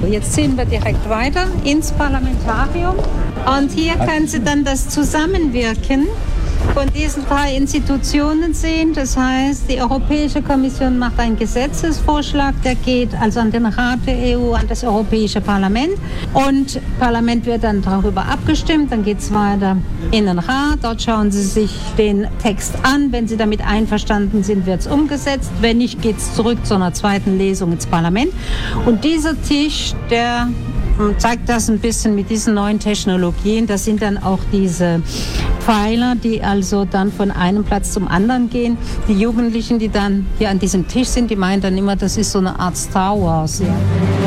Jetzt ziehen wir direkt weiter ins Parlamentarium und hier können Sie dann das Zusammenwirken von diesen 3 Institutionen sehen. Das heißt, die Europäische Kommission macht einen Gesetzesvorschlag, der geht also an den Rat der EU, an das Europäische Parlament. Und das Parlament wird dann darüber abgestimmt, dann geht es weiter in den Rat. Dort schauen Sie sich den Text an. Wenn Sie damit einverstanden sind, wird es umgesetzt. Wenn nicht, geht es zurück zu einer zweiten Lesung ins Parlament. Und dieser Tisch, der zeigt das ein bisschen mit diesen neuen Technologien. Das sind dann auch diese Pfeiler, die also dann von einem Platz zum anderen gehen. Die Jugendlichen, die dann hier an diesem Tisch sind, die meinen dann immer, das ist so eine Art Star Wars. Ja.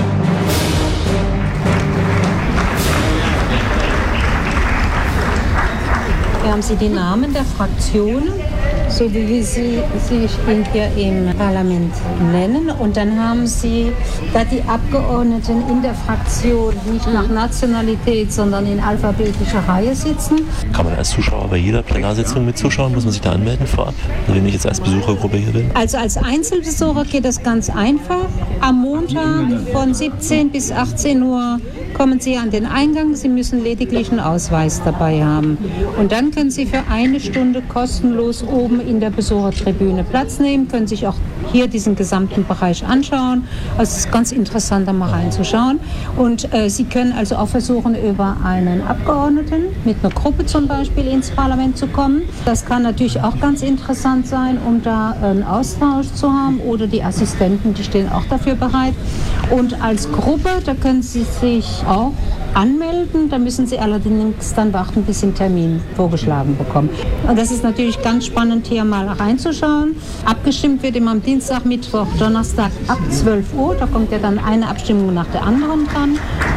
Hier haben Sie die Namen der Fraktionen, so wie sie sich hier im Parlament nennen. Und dann haben Sie da die Abgeordneten in der Fraktion nicht nach Nationalität, sondern in alphabetischer Reihe sitzen. Kann man als Zuschauer bei jeder Plenarsitzung mit zuschauen? Muss man sich da anmelden vorab, wenn ich jetzt als Besuchergruppe hier bin? Also als Einzelbesucher geht das ganz einfach. Am Montag von 17 bis 18 Uhr kommen Sie an den Eingang. Sie müssen lediglich einen Ausweis dabei haben. Und dann können Sie für 1 Stunde kostenlos oben in der Besuchertribüne Platz nehmen, können sich auch hier diesen gesamten Bereich anschauen. Also es ist ganz interessant, da mal reinzuschauen. Und Sie können also auch versuchen, über einen Abgeordneten mit einer Gruppe zum Beispiel ins Parlament zu kommen. Das kann natürlich auch ganz interessant sein, um da einen Austausch zu haben. Oder die Assistenten, die stehen auch dafür bereit. Und als Gruppe, da können Sie sich auch anmelden. Da müssen Sie allerdings dann warten, bis Sie einen Termin vorgeschlagen bekommen. Und das ist natürlich ganz spannend, hier mal reinzuschauen. Abgestimmt wird immer am Dienstag, Mittwoch, Donnerstag ab 12 Uhr. Da kommt ja dann eine Abstimmung nach der anderen dran.